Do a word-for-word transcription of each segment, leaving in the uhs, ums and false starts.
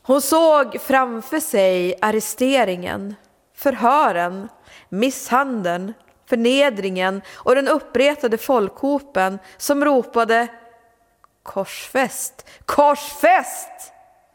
Hon såg framför sig arresteringen, förhören, misshandeln, förnedringen och den uppretade folkhopen som ropade korsfäst, korsfäst!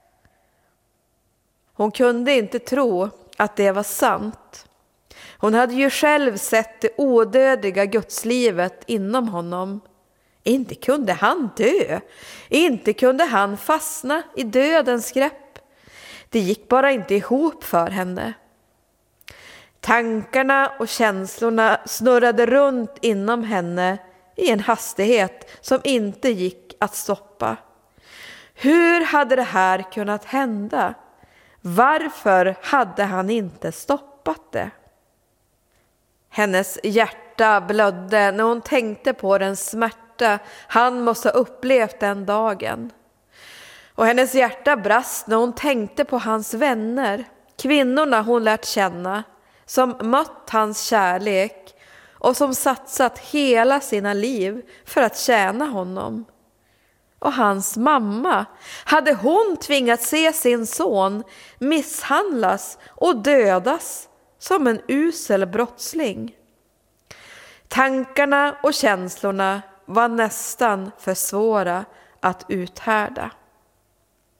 Hon kunde inte tro att det var sant. Hon hade ju själv sett det odödliga gudslivet inom honom. Inte kunde han dö. Inte kunde han fastna i dödens grepp. Det gick bara inte ihop för henne. Tankarna och känslorna snurrade runt inom henne i en hastighet som inte gick att stoppa. Hur hade det här kunnat hända? Varför hade han inte stoppat det? Hennes hjärta blödde när hon tänkte på den smärta han måste ha upplevt den dagen. Och hennes hjärta brast när hon tänkte på hans vänner, kvinnorna hon lärt känna, som mött hans kärlek och som satsat hela sina liv för att tjäna honom. Och hans mamma, hade hon tvingats se sin son misshandlas och dödas som en usel brottsling? Tankarna och känslorna var nästan för svåra att uthärda.